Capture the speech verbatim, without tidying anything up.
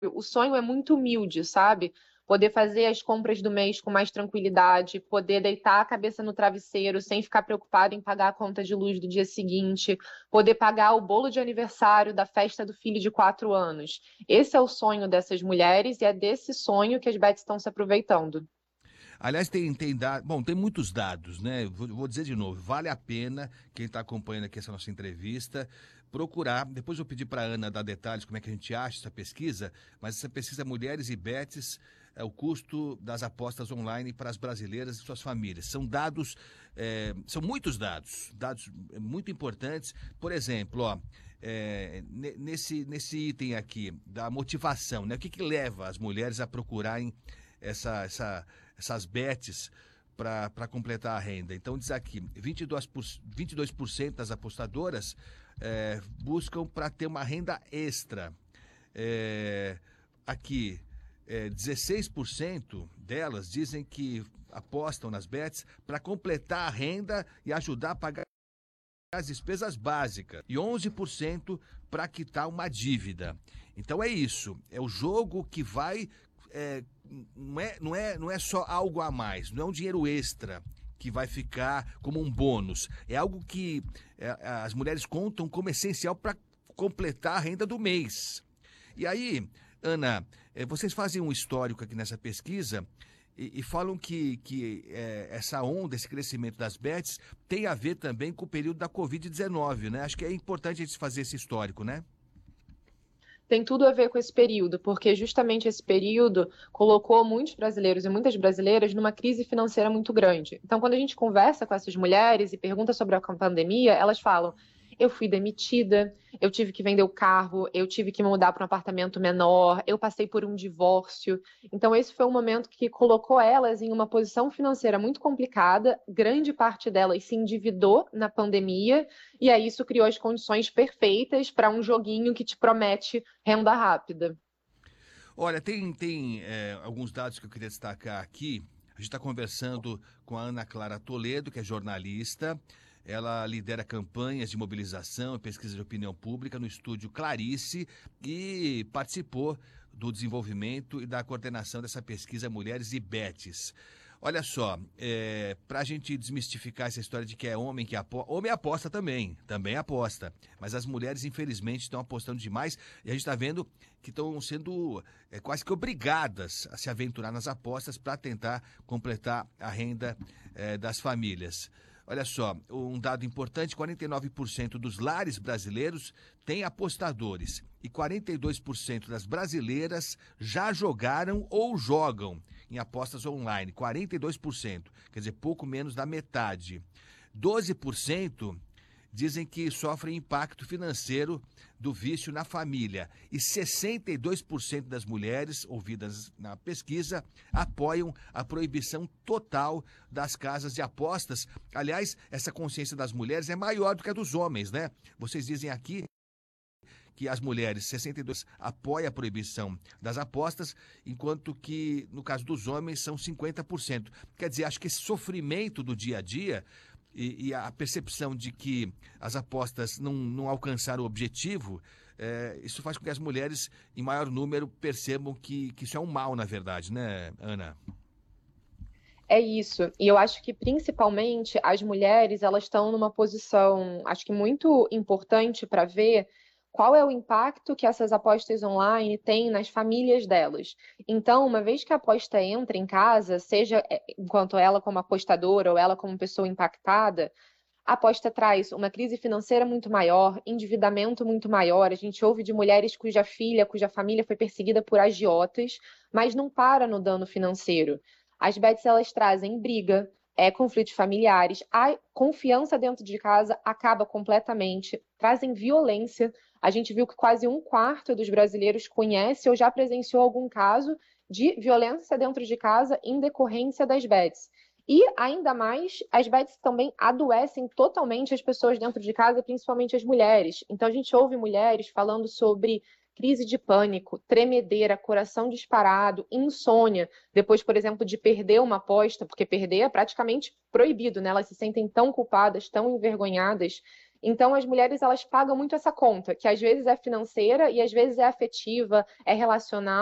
o sonho é muito humilde, sabe? Poder fazer as compras do mês com mais tranquilidade, poder deitar a cabeça no travesseiro sem ficar preocupado em pagar a conta de luz do dia seguinte, poder pagar o bolo de aniversário da festa do filho de quatro anos. Esse é o sonho dessas mulheres e é desse sonho que as Bets estão se aproveitando. Aliás, tem, tem dados, bom, tem muitos dados, né? Vou, vou dizer de novo, vale a pena quem está acompanhando aqui essa nossa entrevista procurar. Depois eu pedi para a Ana dar detalhes como é que a gente acha essa pesquisa, mas essa pesquisa Mulheres e Bets é o custo das apostas online para as brasileiras e suas famílias. São dados, é, são muitos dados, dados muito importantes. Por exemplo, ó, é, nesse, nesse item aqui da motivação, né? O que, que leva as mulheres a procurarem essa, essa, essas bets para completar a renda? Então diz aqui, vinte e dois por, vinte e dois por cento das apostadoras é, buscam para ter uma renda extra. É, aqui, é, dezesseis por cento delas dizem que apostam nas bets para completar a renda e ajudar a pagar as despesas básicas. E onze por cento para quitar uma dívida. Então é isso, é o jogo que vai... É, não, é, não, é, não é só algo a mais, não é um dinheiro extra que vai ficar como um bônus. É algo que é, as mulheres contam como essencial para completar a renda do mês. E aí, Ana, é, vocês fazem um histórico aqui nessa pesquisa e, e falam que, que é, essa onda, esse crescimento das bets tem a ver também com o período da covid dezenove, né? Acho que é importante a gente fazer esse histórico, né? Tem tudo a ver com esse período, porque justamente esse período colocou muitos brasileiros e muitas brasileiras numa crise financeira muito grande. Então, quando a gente conversa com essas mulheres e pergunta sobre a pandemia, elas falam: eu fui demitida, eu tive que vender o carro, eu tive que me mudar para um apartamento menor, eu passei por um divórcio. Então, esse foi um momento que colocou elas em uma posição financeira muito complicada, grande parte delas se endividou na pandemia, e aí isso criou as condições perfeitas para um joguinho que te promete renda rápida. Olha, tem, tem é, alguns dados que eu queria destacar aqui. A gente está conversando com a Ana Clara Toledo, que é jornalista. Ela lidera campanhas de mobilização e pesquisa de opinião pública no estúdio Clarice e participou do desenvolvimento e da coordenação dessa pesquisa Mulheres e Betes. Olha só, é, para a gente desmistificar essa história de que é homem que aposta, homem aposta também, também aposta, mas as mulheres infelizmente estão apostando demais e a gente está vendo que estão sendo é, quase que obrigadas a se aventurar nas apostas para tentar completar a renda é, das famílias. Olha só, um dado importante, quarenta e nove por cento dos lares brasileiros têm apostadores e quarenta e dois por cento das brasileiras já jogaram ou jogam em apostas online, quarenta e dois por cento, quer dizer, pouco menos da metade. doze por cento dizem que sofrem impacto financeiro do vício na família e sessenta e dois por cento das mulheres ouvidas na pesquisa apoiam a proibição total das casas de apostas. Aliás, essa consciência das mulheres é maior do que a dos homens, né? Vocês dizem aqui que as mulheres, sessenta e dois por cento, apoiam a proibição das apostas, enquanto que, no caso dos homens, são cinquenta por cento. Quer dizer, acho que esse sofrimento do dia a dia e, e a percepção de que as apostas não, não alcançaram o objetivo, é, isso faz com que as mulheres, em maior número, percebam que, que isso é um mal, na verdade, né, Ana? É isso. E eu acho que principalmente as mulheres, elas estão numa posição, acho que muito importante para ver qual é o impacto que essas apostas online têm nas famílias delas. Então, uma vez que a aposta entra em casa, seja é, enquanto ela como apostadora ou ela como pessoa impactada, a aposta traz uma crise financeira muito maior, endividamento muito maior. A gente ouve de mulheres cuja filha, cuja família foi perseguida por agiotas, mas não para no dano financeiro. As bets, elas trazem briga, é, conflitos familiares, a confiança dentro de casa acaba completamente, trazem violência. A gente viu que quase um quarto dos brasileiros conhece ou já presenciou algum caso de violência dentro de casa em decorrência das bets. E, ainda mais, as bets também adoecem totalmente as pessoas dentro de casa, principalmente as mulheres. Então, a gente ouve mulheres falando sobre crise de pânico, tremedeira, coração disparado, insônia, depois, por exemplo, de perder uma aposta, porque perder é praticamente proibido, né? Elas se sentem tão culpadas, tão envergonhadas. Então, as mulheres elas pagam muito essa conta, que às vezes é financeira e às vezes é afetiva, é relacional.